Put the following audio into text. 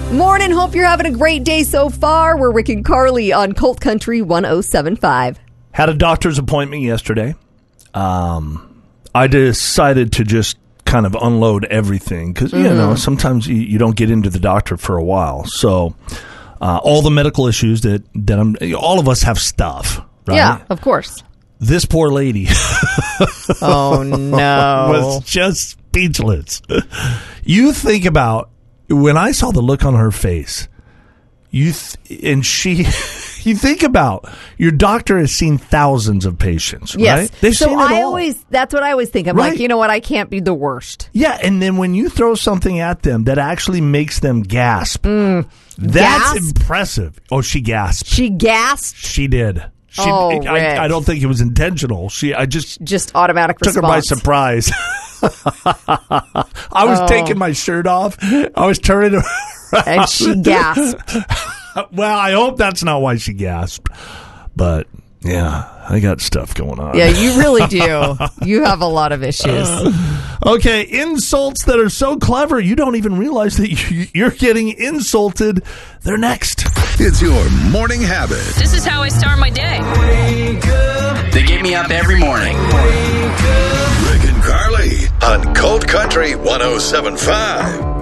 Morning. Hope you're having a great day so far. We're Rick and Carly on Colt Country 107.5. Had a doctor's appointment yesterday. I decided to just kind of unload everything because, you know, sometimes you don't get into the doctor for a while. So all the medical issues that all of us have stuff, right? Yeah, of course. This poor lady Oh, no. was just speechless. You think about when I saw the look on her face, you think about your doctor has seen thousands of patients, Yes. right? They've seen it all. That's what I always think. I'm Right. like, you know what? I can't be the worst. Yeah, and then when you throw something at them that actually makes them gasp, that's Gasp? impressive. Oh, she gasped. She gasped. She did. Rick. I don't think it was intentional. I Just automatic took response. her by surprise. I was taking my shirt off. I was turning around. And she gasped. Well, I hope that's not why she gasped. But, yeah, I got stuff going on. Yeah, you really do. You have a lot of issues. Okay, insults that are so clever you don't even realize that you're getting insulted. They're next. It's your morning habit. This is how I start my day. They get me up every morning. Rick and Carly on Colt Country 107.5.